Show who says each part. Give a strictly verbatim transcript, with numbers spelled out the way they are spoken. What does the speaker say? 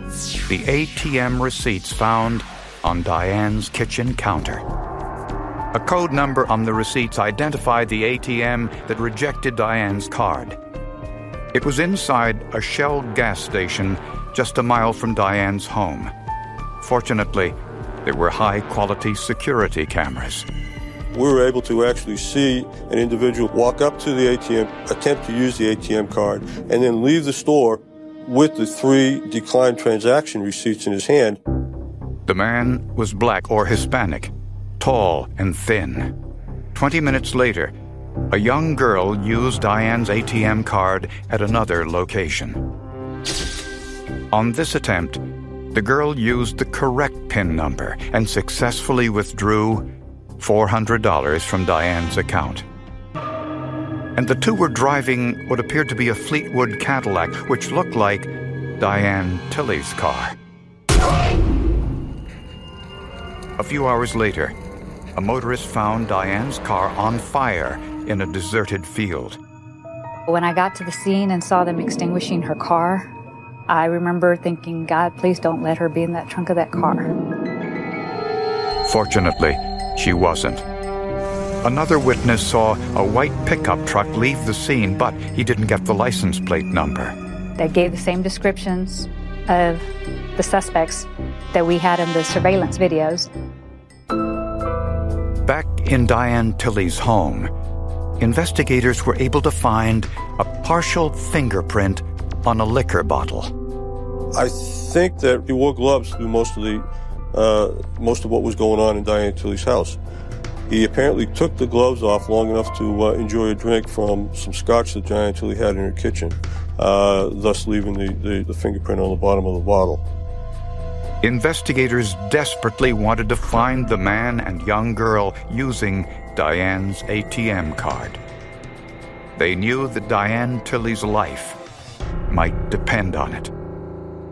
Speaker 1: the A T M receipts found on Diane's kitchen counter. A code number on the receipts identified the A T M that rejected Diane's card. It was inside a Shell gas station just a mile from Diane's home. Fortunately, there were high-quality security cameras.
Speaker 2: We were able to actually see an individual walk up to the A T M, attempt to use the A T M card, and then leave the store with the three declined transaction receipts in his hand.
Speaker 1: The man was black or Hispanic, tall and thin. Twenty minutes later, a young girl used Diane's A T M card at another location. On this attempt, the girl used the correct PIN number and successfully withdrew four hundred dollars from Diane's account. And the two were driving what appeared to be a Fleetwood Cadillac, which looked like Diane Tilley's car. A few hours later, a motorist found Diane's car on fire in a deserted field.
Speaker 3: When I got to the scene and saw them extinguishing her car, I remember thinking, God, please don't let her be in that trunk of that car.
Speaker 1: Fortunately, she wasn't. Another witness saw a white pickup truck leave the scene, but he didn't get the license plate number.
Speaker 3: They gave the same descriptions of the suspects that we had in the surveillance videos.
Speaker 1: Back in Diane Tilley's home, investigators were able to find a partial fingerprint on a liquor bottle.
Speaker 2: I think that he wore gloves through most of the uh, most of what was going on in Diane Tilley's house. He apparently took the gloves off long enough to uh, enjoy a drink from some scotch that Diane Tilley had in her kitchen, uh, thus leaving the, the, the fingerprint on the bottom of the bottle.
Speaker 1: Investigators desperately wanted to find the man and young girl using Diane's A T M card. They knew that Diane Tilley's life might depend on it.